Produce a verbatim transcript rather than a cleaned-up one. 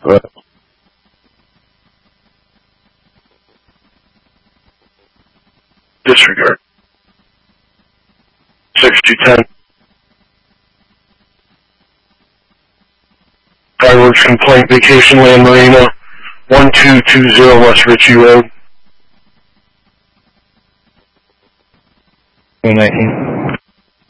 Uh, disregard. six two ten. Fireworks complaint, Vacation Land Marina, one two two zero West Ritchie Road. one nineteen.